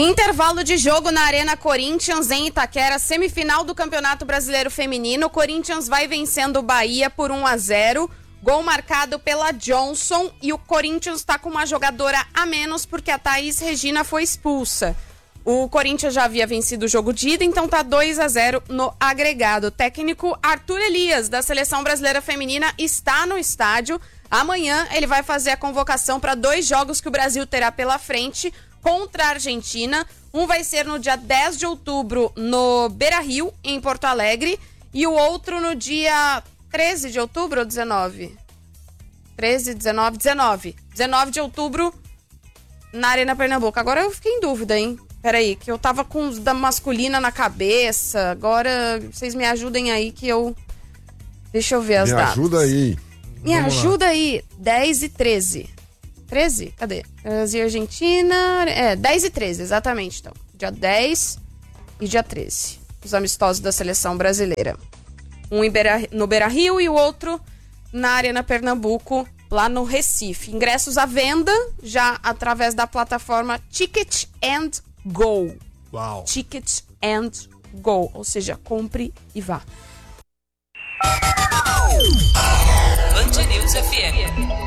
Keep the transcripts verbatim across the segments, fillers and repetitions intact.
Intervalo de jogo na Arena Corinthians em Itaquera, semifinal do Campeonato Brasileiro Feminino. O Corinthians vai vencendo o Bahia por um a zero. Gol marcado pela Johnson e o Corinthians está com uma jogadora a menos porque a Thaís Regina foi expulsa. O Corinthians já havia vencido o jogo de ida, então tá dois a zero no agregado. O técnico Arthur Elias, da Seleção Brasileira Feminina, está no estádio. Amanhã ele vai fazer a convocação para dois jogos que o Brasil terá pela frente contra a Argentina. Um vai ser no dia dez de outubro no Beira-Rio, em Porto Alegre, e o outro no dia treze de outubro ou dezenove? treze, dezenove, dezenove. dezenove de outubro na Arena Pernambuco. Agora eu fiquei em dúvida, hein? Peraí, que eu tava com os da masculina na cabeça. Agora vocês me ajudem aí que eu... Deixa eu ver as me datas. Me ajuda aí. Me Vamos ajuda lá. aí. dez e treze. treze? Cadê? Brasil e Argentina. É, dez e treze, exatamente. Então, dia dez e dia treze. Os amistosos da seleção brasileira. Um em Beira, no Beira-Rio e o outro na Arena Pernambuco, lá no Recife. Ingressos à venda já através da plataforma Ticket and Go. Uau. Ticket and Go. Ou seja, compre e vá. Band News F M.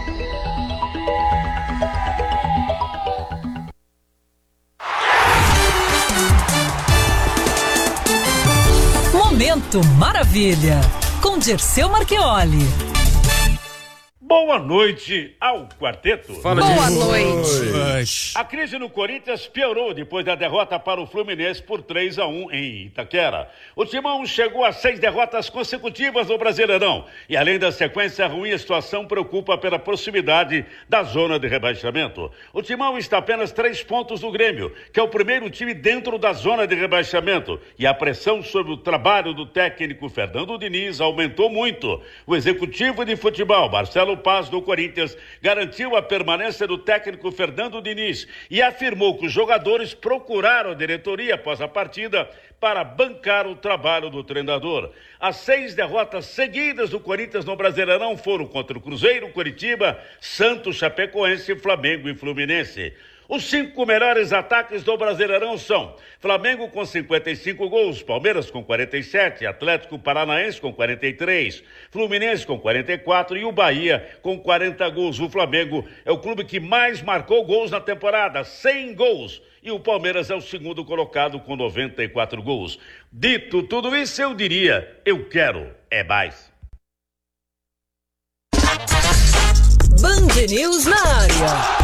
Momento Maravilha, com Dirceu Marchioli. Boa noite ao quarteto. Fala, Boa noite. A crise no Corinthians piorou depois da derrota para o Fluminense por três a um em Itaquera. O Timão chegou a seis derrotas consecutivas no Brasileirão. E além da sequência ruim, a situação preocupa pela proximidade da zona de rebaixamento. O Timão está apenas três pontos do Grêmio, que é o primeiro time dentro da zona de rebaixamento. E a pressão sobre o trabalho do técnico Fernando Diniz aumentou muito. O executivo de futebol, Marcelo Paz, do Corinthians, garantiu a permanência do técnico Fernando Diniz e afirmou que os jogadores procuraram a diretoria após a partida para bancar o trabalho do treinador. As seis derrotas seguidas do Corinthians no Brasileirão foram contra o Cruzeiro, Coritiba, Santos, Chapecoense, Flamengo e Fluminense. Os cinco melhores ataques do Brasileirão são Flamengo com cinquenta e cinco gols, Palmeiras com quarenta e sete, Atlético Paranaense com quarenta e três, Fluminense com quarenta e quatro e o Bahia com quarenta gols. O Flamengo é o clube que mais marcou gols na temporada, cem gols. E o Palmeiras é o segundo colocado com noventa e quatro gols. Dito tudo isso, eu diria, eu quero é mais. Band News na área.